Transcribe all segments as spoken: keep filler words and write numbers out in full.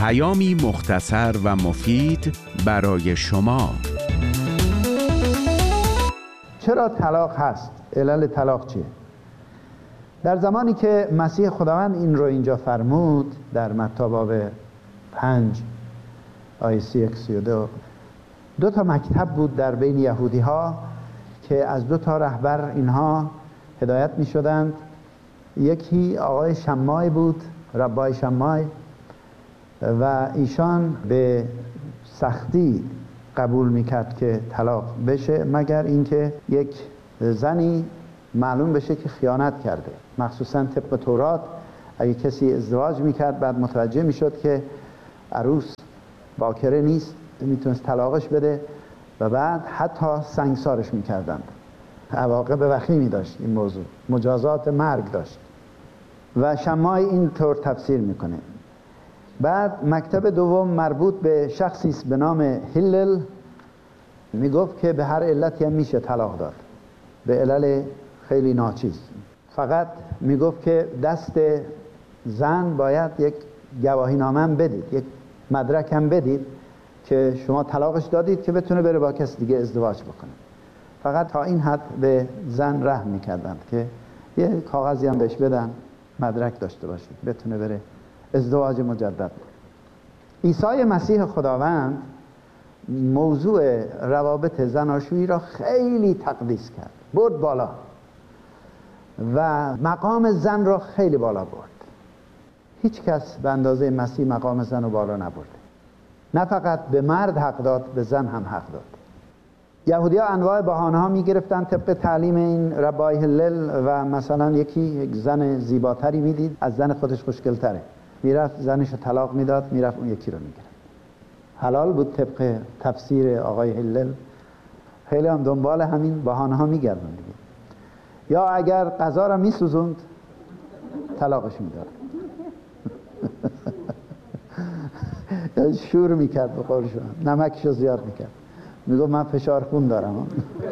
پیامی مختصر و مفید برای شما. چرا طلاق هست؟ علل طلاق چیه؟ در زمانی که مسیح خداوند این رو اینجا فرمود در متی باب پنج آیه سی و یک سی و دو، دو تا مکتب بود در بین یهودی ها که از دو تا رهبر اینها هدایت می شدند. یکی آقای شمای بود، ربای شمای، و ایشان به سختی قبول میکرد که طلاق بشه مگر اینکه یک زنی معلوم بشه که خیانت کرده. مخصوصا طبق تورات اگه کسی ازدواج میکرد بعد متوجه میشد که عروس باکره نیست، میتونست طلاقش بده و بعد حتی سنگسارش میکردند. عواقب وخیمی داشت این موضوع، مجازات مرگ داشت و شمای این طور تفسیر میکنه. بعد مکتب دوم مربوط به شخصی است به نام هلل، میگفت که به هر علتی هم میشه طلاق داد، به علل خیلی ناچیز. فقط میگفت که دست زن باید یک گواهی نامه هم بدید، یک مدرک هم بدید که شما طلاقش دادید که بتونه بره با کس دیگه ازدواج بکنه. فقط تا این حد به زن رحم میکردند که یه کاغذی هم بهش بدن، مدرک داشته باشید بتونه بره ازدواج مجدد. عیسی مسیح خداوند موضوع روابط زناشویی را خیلی تقدیس کرد، برد بالا و مقام زن را خیلی بالا برد. هیچ کس به اندازه مسیح مقام زن رو بالا نبرده. نه فقط به مرد حق داد، به زن هم حق داد. یهودی ها انواع بهانه ها می گرفتن طبق تعلیم این ربای هلل و مثلا یکی یک زن زیباتری می دید از زن خودش خوشگلتره، میرفت زنش رو طلاق میداد، میرفت اون یکی رو میگرفت. حلال بود طبق تفسیر آقای هلل. خیلی هم دنبال همین بهانه ها میگردن دیگه. یا اگر غذا رو میسوزوند طلاقش میداد. شور میکرد به قولشون، نمکش رو زیاد میکرد، میگفت من فشار خون دارم.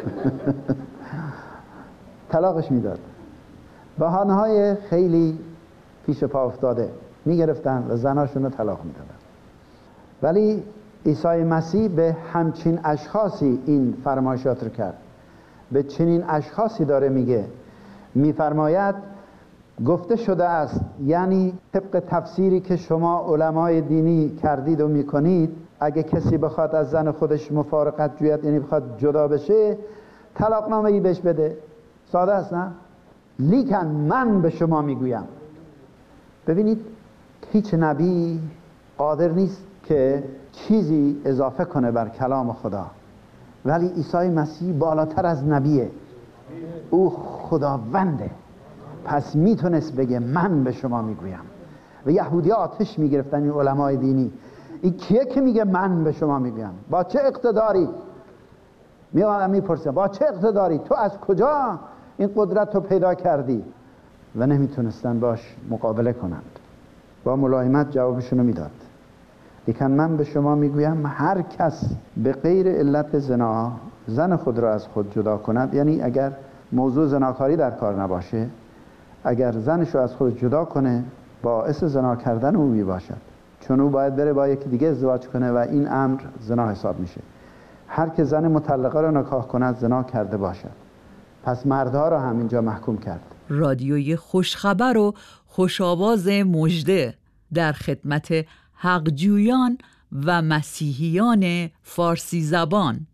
طلاقش میداد. بهانه های خیلی پیش پا افتاده میگرفتن و زناشون رو طلاق میدادن. ولی عیسی مسیح به همچین اشخاصی این فرمایشات رو کرد. به چنین اشخاصی داره میگه، میفرماید گفته شده است، یعنی طبق تفسیری که شما علمای دینی کردید و میکنید، اگه کسی بخواد از زن خودش مفارقت جوید، یعنی بخواد جدا بشه، طلاقنامه ای بهش بده. ساده است نه؟ لیکن من به شما میگویم. ببینید هیچ نبی قادر نیست که چیزی اضافه کنه بر کلام خدا، ولی عیسی مسیح بالاتر از نبیه، او خداونده، پس میتونست بگه من به شما میگویم. و یهودی آتش میگرفتن این علمای دینی، این کیه که میگه من به شما میگویم؟ با چه اقتداری؟ میومدن میپرسن با چه اقتداری؟ تو از کجا این قدرت رو پیدا کردی؟ و نمیتونستن باش مقابله کنند. با ملایمت جوابشونو میداد. لیکن من به شما میگویم هر کس به غیر علت زنا زن خود را از خود جدا کند، یعنی اگر موضوع زناکاری در کار نباشه، اگر زنش رو از خود جدا کنه باعث زنا کردن او می باشد، چون او باید بره با یکی دیگه ازدواج کنه و این امر زنا حساب میشه. هر که زن مطلقه را نکاح کند زنا کرده باشد. پس مردها را هم اینجا محکوم کرد. رادیوی خوشخبر و خوشاواز مژده در خدمت حقجویان و مسیحیان فارسی زبان.